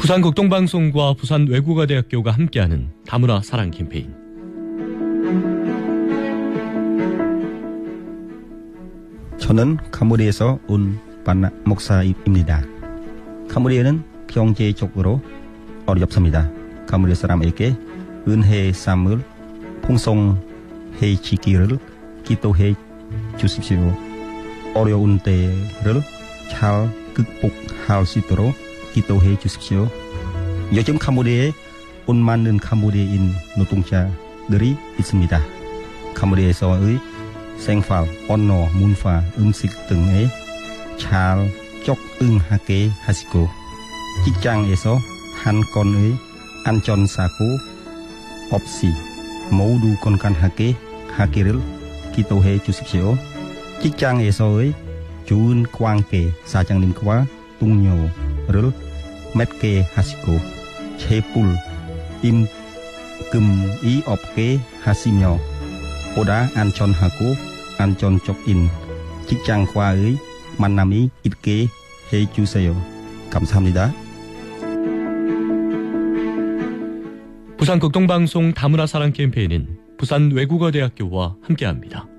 부산 극동방송과 부산 외국어대학교가 함께하는 다문화 사랑 캠페인. 저는 카무리에서 온 반나 목사입니다. 카무리에는 경제적으로 어렵습니다. 카무리 사람에게 은혜의 삶을 풍성해 지기를 기도해 주십시오. 어려운 때를 잘 극복할 수 있도록 기도해 주십시오. 요즘 카무리에 온 많은 카무리인 노동자들이 있습니다. 카무리에서의 생활, 언어, 문화, 음식 등에 잘 적응하게 하시고 직장에서 한 건의 안전사고 없이 모두 건강하게 하기를 기도해 주십시오. 직장에서의 좋은 관계 사장님과 동료를 맺게 하시고 재불 임금이 없게 하시며 보다 안전하고 안전적인 직장과의 만남이 있게 해주세요. 감사합니다. 부산 극동방송 다문화 사랑 캠페인은 부산 외국어대학교와 함께합니다.